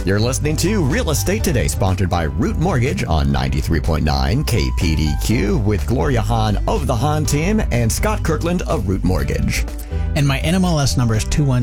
You're listening to Real Estate Today, sponsored by Root Mortgage on 93.9 KPDQ with Gloria Hahn of the Hahn team and Scott Kirkland of Root Mortgage. And my NMLS number is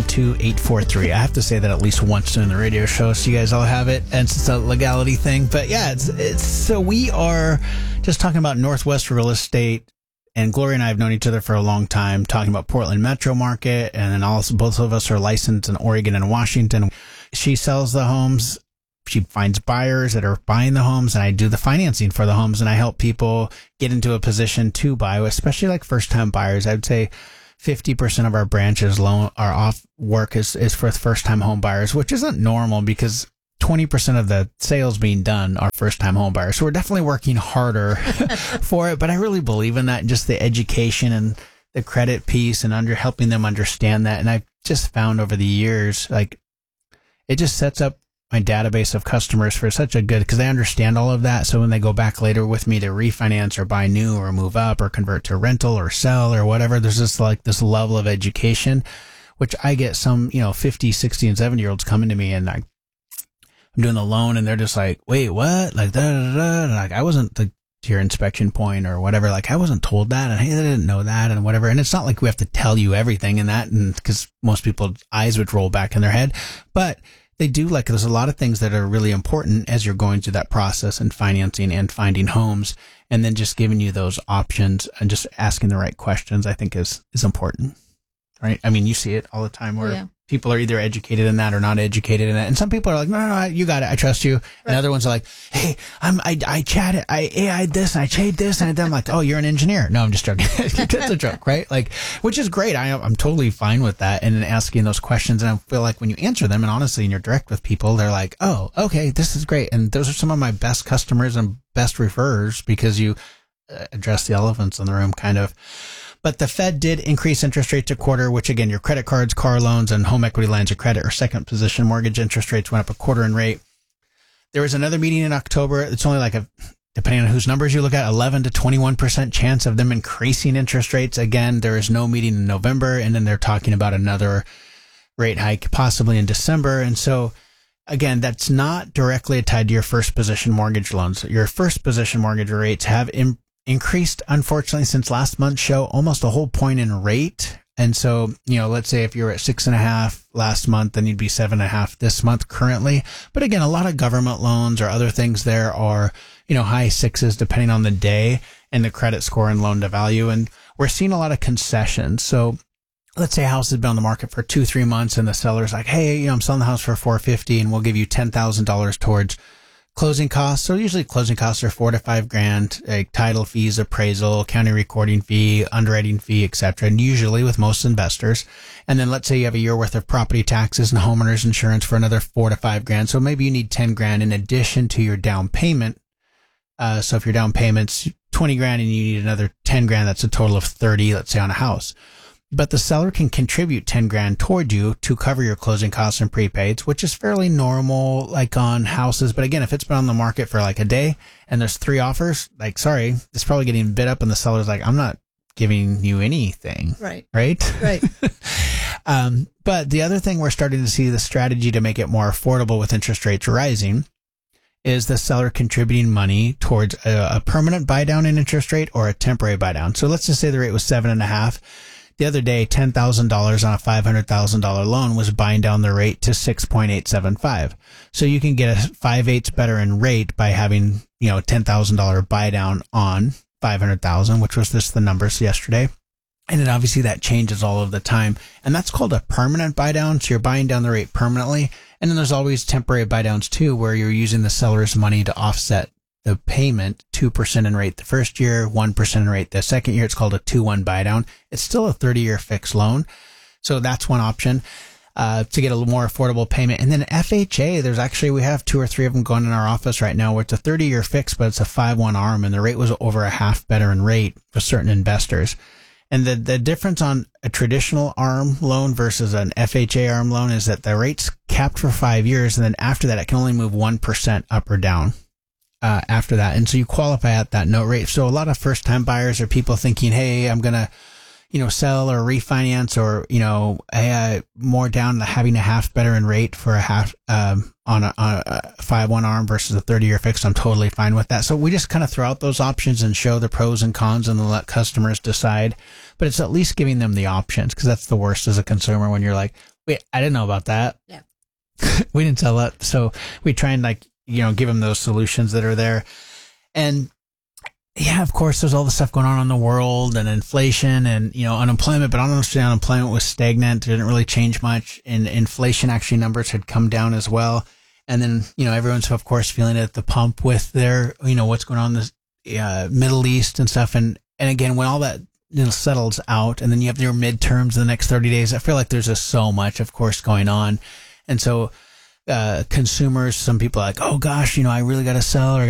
212843. I have to say that at least once during the radio show, so you guys all have it. And it's a legality thing. But yeah, it's so we are just talking about Northwest real estate. And Gloria and I have known each other for a long time, talking about Portland metro market. And then also both of us are licensed in Oregon and Washington. She sells the homes. She finds buyers that are buying the homes, and I do the financing for the homes, and I help people get into a position to buy, especially like first-time buyers. I would say 50% of our branches loan our off work is for first-time home buyers, which isn't normal because 20% of the sales being done are first-time home buyers. So we're definitely working harder for it, but I really believe in that, and just the education and the credit piece and helping them understand that. And I've just found over the years, like, it just sets up my database of customers for such a good, because they understand all of that. So when they go back later with me to refinance or buy new or move up or convert to rental or sell or whatever, there's just like this level of education, which I get some, 50, 60 and 70 year olds coming to me and I'm doing the loan and they're just like, wait, what? Like, and like, I wasn't to your inspection point or whatever. Like, I wasn't told that, and hey, I didn't know that and whatever. And it's not like we have to tell you everything in that, and because most people's eyes would roll back in their head, but they do, like, there's a lot of things that are really important as you're going through that process and financing and finding homes, and then just giving you those options and just asking the right questions, I think is important, right? I mean, you see it all the time where people are either educated in that or not educated in it. And some people are like, no, you got it. I trust you. Right. And other ones are like, hey, I chatted, I AI'd this and I changed this. And I'm like, oh, you're an engineer. No, I'm just joking. That's a joke, right? Like, which is great. I'm totally fine with that and asking those questions. And I feel like when you answer them and honestly, and you're direct with people, they're like, oh, okay, this is great. And those are some of my best customers and best referrers because you address the elephants in the room kind of. But the Fed did increase interest rates a quarter, which again, your credit cards, car loans, and home equity lines of credit or second position mortgage interest rates went up a quarter in rate. There was another meeting in October. It's only like depending on whose numbers you look at, 11 to 21% chance of them increasing interest rates. Again, there is no meeting in November, and then they're talking about another rate hike possibly in December. And so again, that's not directly tied to your first position mortgage loans. Your first position mortgage rates have increased, unfortunately, since last month's show, almost a whole point in rate. And so, let's say if you're at 6.5 last month, then you'd be 7.5 this month currently. But again, a lot of government loans or other things there are, high sixes depending on the day and the credit score and loan to value. And we're seeing a lot of concessions. So let's say a house has been on the market for 2-3 months and the seller's like, hey, I'm selling the house for $450 and we'll give you $10,000 towards closing costs. So usually closing costs are $4,000 to $5,000, like title fees, appraisal, county recording fee, underwriting fee, etc. And usually with most investors. And then let's say you have a year worth of property taxes and homeowners insurance for another $4,000 to $5,000. So maybe you need $10,000 in addition to your down payment. So if your down payment's $20,000 and you need another $10,000, that's a total of $30,000, let's say, on a house. But the seller can contribute $10,000 toward you to cover your closing costs and prepaids, which is fairly normal, like on houses. But again, if it's been on the market for like a day and there's 3 offers, like, sorry, it's probably getting bid up and the seller's like, I'm not giving you anything. Right. Right. But the other thing we're starting to see the strategy to make it more affordable with interest rates rising is the seller contributing money towards a permanent buy down in interest rate or a temporary buy down. So let's just say the rate was 7.5. The other day, $10,000 on a $500,000 loan was buying down the rate to 6.875. So you can get a 5/8 better in rate by having, $10,000 buy down on $500,000, which was just the numbers yesterday. And then obviously that changes all of the time. And that's called a permanent buy down. So you're buying down the rate permanently. And then there's always temporary buy downs too, where you're using the seller's money to offset the payment, 2% in rate the first year, 1% in rate the second year. It's called a 2-1 buy down. It's still a 30-year fixed loan. So that's one option to get a little more affordable payment. And then FHA, we have 2 or 3 of them going in our office right now where it's a 30-year fix, but it's a 5-1 ARM, and the rate was over a half better in rate for certain investors. And the difference on a traditional ARM loan versus an FHA ARM loan is that the rate's capped for 5 years, and then after that, it can only move 1% up or down. After that. And so you qualify at that note rate. So a lot of first time buyers are people thinking, hey, I'm going to, sell or refinance, or, more down to having a half better in rate for a half, on a 5/1 ARM versus a 30-year fixed, I'm totally fine with that. So we just kind of throw out those options and show the pros and cons and then let customers decide. But it's at least giving them the options, because that's the worst as a consumer when you're like, wait, I didn't know about that. Yeah. We didn't tell that. So we try and give them those solutions that are there. And yeah, of course, there's all the stuff going on in the world and inflation and, unemployment, but honestly, unemployment was stagnant. It didn't really change much. And inflation actually numbers had come down as well. And then, everyone's of course feeling it at the pump with their, what's going on in the Middle East and stuff. And again, when all that settles out and then you have your midterms in the next 30 days, I feel like there's just so much, of course, going on. And so, consumers, some people are like, oh gosh, I really got to sell or